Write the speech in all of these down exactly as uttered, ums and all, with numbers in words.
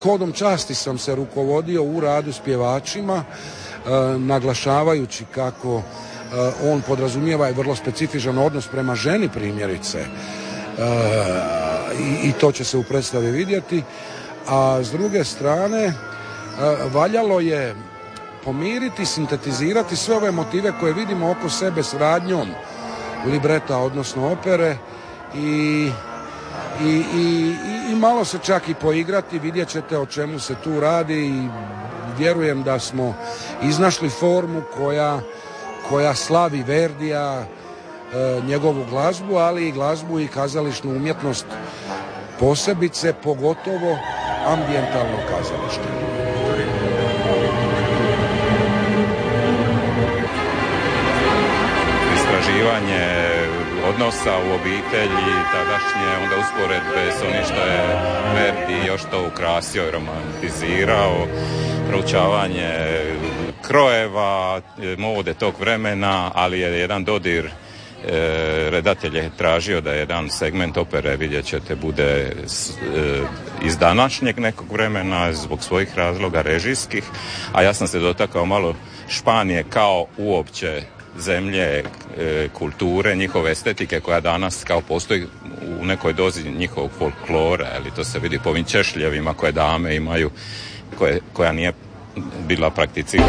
Kodom časti sam se rukovodio u radu s pjevačima, e, naglašavajući kako e, on podrazumijeva i vrlo specifičan odnos prema ženi primjerice. E, i, i to će se u predstavi vidjeti. A s druge strane, e, valjalo je pomiriti, sintetizirati sve ove motive koje vidimo oko sebe s radnjom libreta, odnosno opere i, i, i, i malo se čak i poigrati, vidjet ćete o čemu se tu radi i vjerujem da smo iznašli formu koja, koja slavi Verdija, e, njegovu glazbu, ali i glazbu i kazališnu umjetnost posebice, pogotovo ambijentalno kazalište. Istraživanje odnosa u obitelji tadašnje, onda usporedbe s onim što je Verdi još to ukrasio i romantizirao, proučavanje krojeva, mode tog vremena, ali je jedan dodir, e, redatelj je tražio da jedan segment opere, vidjet ćete, bude e, iz današnjeg nekog vremena zbog svojih razloga režijskih, a ja sam se dotakao malo Španije kao uopće zemlje, e, kulture, njihove estetike koja danas kao postoji u nekoj dozi njihovog folklora, ali to se vidi po ovim češljevima koje dame imaju, koje, koja nije bila prakticirana.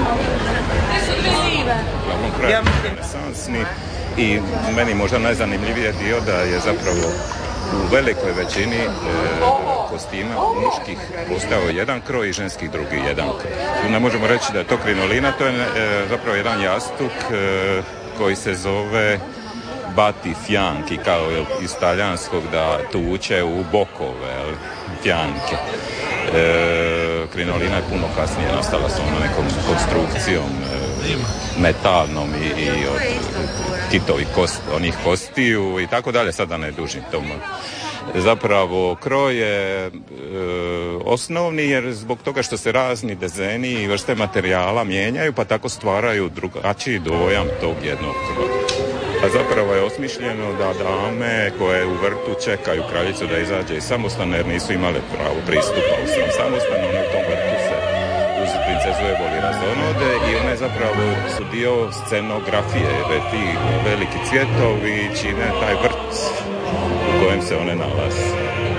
Uglavnom kraj renesansni i meni možda najzanimljiviji dio da je zapravo u velikoj većini e, kostima muških postao jedan kroj i ženskih drugi jedan kroj. Tu ne možemo reći da je to krinolina, to je e, zapravo jedan jastuk e, koji se zove batifianchi, kao iz talijanskog da tuče u bokove, fianche. E, krinolina je puno kasnije nastala s onom nekom konstrukcijom e, metalnom i, i od kitovih kost, onih kostiju i tako dalje, sada ne dužim tomu. Zapravo kroj je e, osnovni jer zbog toga što se razni dezeni i vrste materijala mijenjaju pa tako stvaraju drugačiji dojam tog jednog kroja. A zapravo je osmišljeno da dame koje u vrtu čekaju kraljicu da izađe iz samostana jer nisu imale pravo pristupa u svom samostanu, one u tom vrtu se uz princezu Eboli razonode i one zapravo su dio scenografije jer ti veliki cvjetovi čine taj vrt u kojem se one nalaze.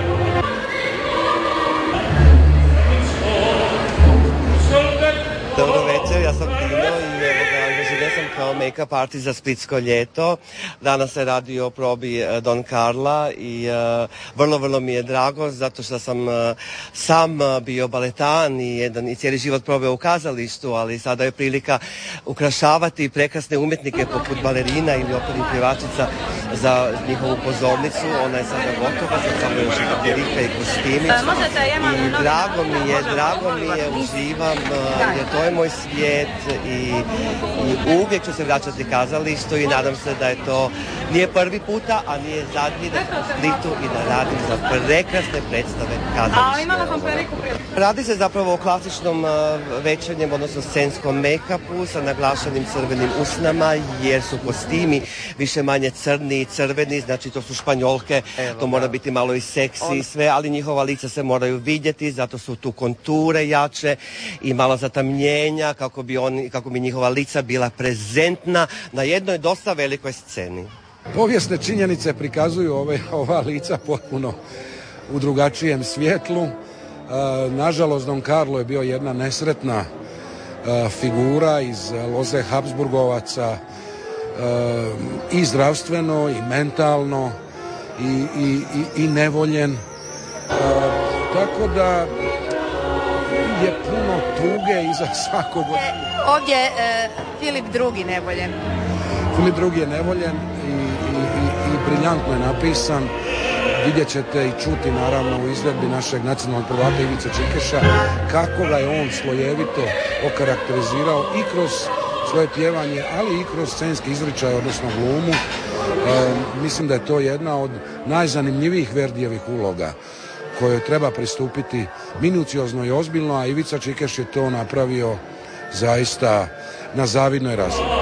Dobro večer, ja sam Dino i evo ga, angažiran sam kao make-up artist za Splitsko ljeto. Danas se radi o probi Don Carla i uh, vrlo, vrlo mi je drago zato što sam uh, sam bio baletan i, jedan, i cijeli život probao u kazalištu, ali sada je prilika ukrašavati prekrasne umjetnike poput balerina ili opernih pjevačica za njihovu pozornicu. Ona je sada gotova, sad samo još i papirika i kostimić. I drago mi je, drago mi je, uživam, uh, jer to je moj svijet i, i uvijek ću se vraćati kazalištu i nadam se da je to nije prvi puta, a nije zadnji da sam u Splitu i da radim za prekrasne predstave kazališne. Radi se zapravo o klasičnom uh, večernjem, odnosno scenskom make-upu sa naglašenim crvenim usnama jer su kostimi više manje crni i crveni, znači to su Španjolke, evo, to mora biti malo i seksi i sve, ali njihova lica se moraju vidjeti, zato su tu konture jače i malo zatamnjenja kako bi, oni, kako bi njihova lica bila prezentna na jednoj dosta velikoj sceni. Povijesne činjenice prikazuju ove, ova lica potpuno u drugačijem svjetlu. E, nažalost, Don Carlo je bio jedna nesretna e, figura iz loze Habsburgovaca, e, i zdravstveno i mentalno i, i, i, i nevoljen. E, tako da je puno tuge iza svakog. Ovdje je e, Filip drugi nevoljen. Filip drugi je nevoljen i, i, i, i briljantno je napisan. Vidjet ćete i čuti naravno u izvedbi našeg nacionalnog prvaka Ivice Čikeša kako ga je on slojevito okarakterizirao i kroz svoje pjevanje, ali i kroz scenski izričaj, odnosno glumu. E, mislim da je to jedna od najzanimljivijih Verdijevih uloga kojoj treba pristupiti minuciozno i ozbiljno, a Ivica Čikeš je to napravio zaista na zavidnoj razini.